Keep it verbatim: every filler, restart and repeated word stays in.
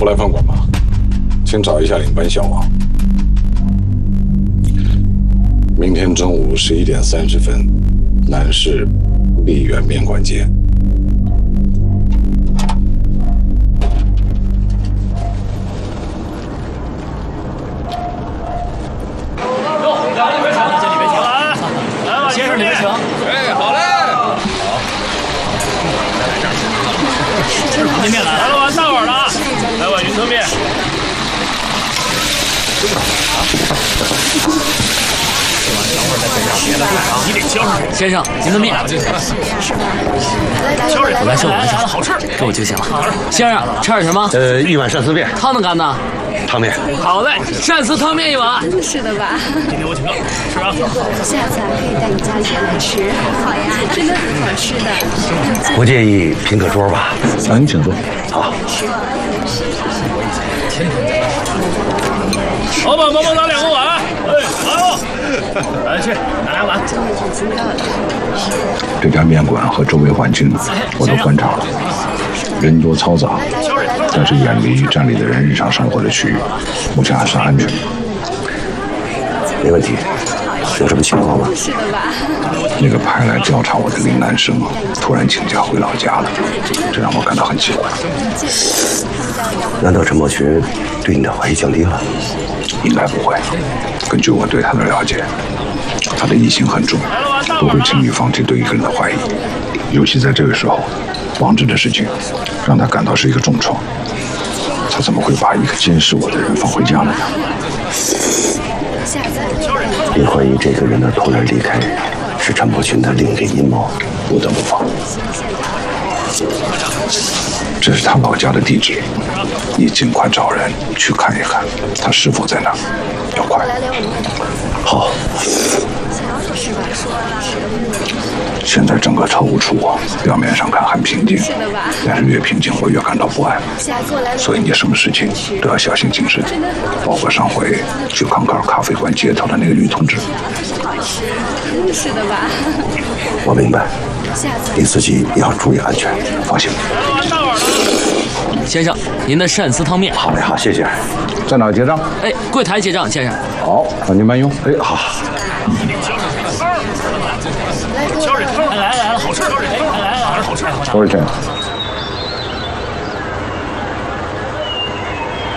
来饭馆吧，先找一下领班小王。明天中午十一点三十分，南市丽园面馆见。 先生，你们请。 哎，好嘞。好。 这是螃蟹面来，来了碗大碗的啊，来碗云吞面。你得浇上去。先生，云吞面。我来收，我来收，好吃，给我就行了。先生，吃点什么？ 呃，一碗鳝丝面。 汤的干的？ 汤面， 好嘞，鳝丝汤面一碗。 是的吧？ 今天我请客，吃啊！ 下次还可以带你家里人来吃。好呀，真的很好吃的。 不介意拼个桌吧？ 啊，你请坐。 好。 老板，帮忙拿两个碗。哎，来哦。来去，拿两碗。 这家面馆和周围环境我都观察了，人多嘈杂。 但是远离站里的人日常生活的区域，目前还是安全的。 没问题。有什么情况吗？ 是的吧？ 那个派来调查我的林南生突然请假回老家了，这让我感到很奇怪。 难道陈默群对你的怀疑降低了？ 应该不会。根据我对他的了解，他的疑心很重，不会轻易放弃对一个人的怀疑，尤其在这个时候。 王志的事情让他感到是一个重创，他怎么会把一个监视我的人放回家了呢？ 你怀疑这个人的突然离开是陈默群的另一个阴谋？ 不得不防。这是他老家的地址，你尽快找人去看一看，他是否在那儿。要快。 好。 现在整个车务处表面上看很平静，但是越平静我越感到不安。所以你什么事情都要小心谨慎，包括上回去康卡尔咖啡馆接头的那个女同志。 是的吧？ 我明白，你自己也要注意安全。 放心。 先生，您的鳝丝汤面。 好嘞，好，谢谢。 在哪结账？ 哎，柜台结账，先生。 好，那您慢用。 哎，好。 来来来了，好吃！哎，来来来了，好吃！ 多少钱？